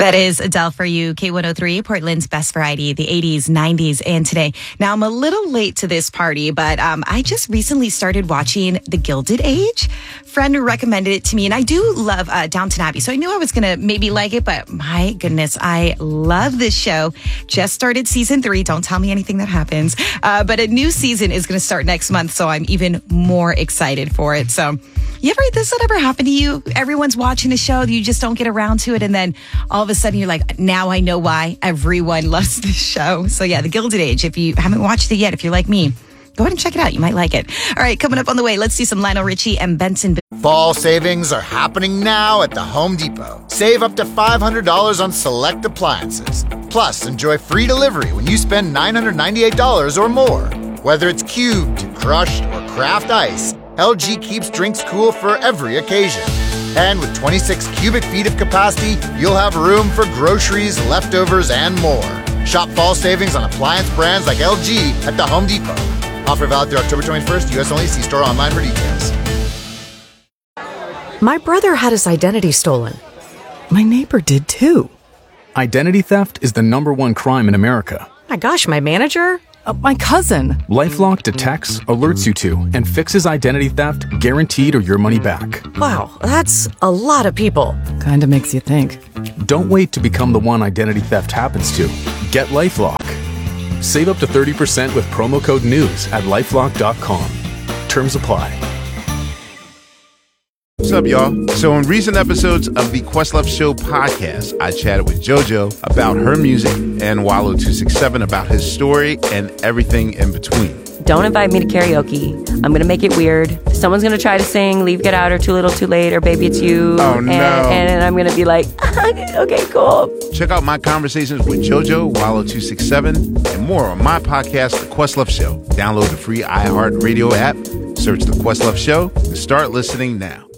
That is Adele for you, K103, Portland's best variety, the 80s, 90s, and today. Now, I'm a little late to this party, but I just recently started watching The Gilded Age. Friend recommended it to me, and I do love Downton Abbey, so I knew I was going to maybe like it, but my goodness, I love this show. Just started season 3. Don't tell me anything that happens. But a new season is going to start next month, so I'm even more excited for it. So, does that ever happen to you? Everyone's watching a show, you just don't get around to it, and then all of a sudden you're like, now I know why everyone loves this show. So yeah, The Gilded Age. If you haven't watched it yet, if you're like me, go ahead and check it out. You might like it. All right, coming up on the way, let's see some Lionel Richie and Benson. Fall savings are happening now at the Home Depot. Save up to $500 on select appliances. Plus, enjoy free delivery when you spend $998 or more. Whether it's cubed, crushed, or craft ice, LG keeps drinks cool for every occasion. And with 26 cubic feet of capacity, you'll have room for groceries, leftovers, and more. Shop fall savings on appliance brands like LG at the Home Depot. Offer valid through October 21st, U.S. only. See store online for details. My brother had his identity stolen. My neighbor did too. Identity theft is the #1 crime in America. My gosh, my manager? My cousin. LifeLock detects, alerts you to, and fixes identity theft guaranteed or your money back. Wow, that's a lot of people. Kinda makes you think. Don't wait to become the one identity theft happens to. Get LifeLock. Save up to 30% with promo code NEWS at LifeLock.com. Terms apply. What's up, y'all? So in recent episodes of the Questlove Show podcast, I chatted with JoJo about her music and Wallo267 about his story and everything in between. Don't invite me to karaoke. I'm going to make it weird. Someone's going to try to sing Leave, Get Out, or Too Little, Too Late, or Baby It's You. Oh, no. And I'm going to be like, okay, cool. Check out my conversations with JoJo, Wallo267, and more on my podcast, The Questlove Show. Download the free iHeartRadio app, search The Questlove Show, and start listening now.